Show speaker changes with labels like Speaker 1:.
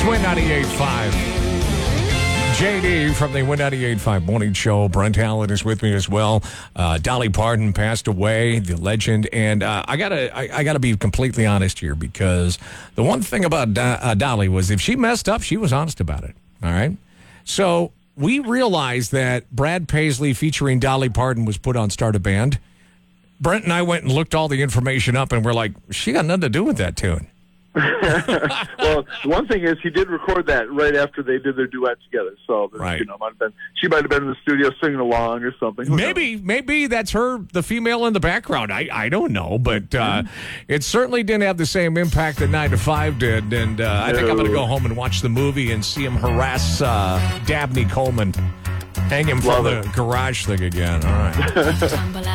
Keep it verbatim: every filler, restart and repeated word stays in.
Speaker 1: Win ninety-eight point five. J D from the Win ninety-eight point five Morning Show. Brent Allen is with me as well. Uh, Dolly Parton passed away, the legend. And uh, I gotta, I, I gotta be completely honest here, because the one thing about Do- uh, Dolly was if she messed up, she was honest about it. All right. So we realized that Brad Paisley featuring Dolly Parton was put on Start a Band. Brent and I went and looked all the information up, and we're like, she got nothing to do with that tune.
Speaker 2: Well, one thing is he did record that right after they did their duet together. So,
Speaker 1: right.
Speaker 2: you know, might have been, she might have been in the studio singing along or something. Who
Speaker 1: Maybe,
Speaker 2: knows?
Speaker 1: maybe that's her, the female in the background. I, I don't know, but uh,
Speaker 2: Mm-hmm.
Speaker 1: it certainly didn't have the same impact that nine to five did. And uh, I think I'm going to
Speaker 2: No.
Speaker 1: go home and watch the movie and see him harass uh, Dabney Coleman, hang him from
Speaker 2: Love
Speaker 1: the
Speaker 2: it.
Speaker 1: garage thing again. All right.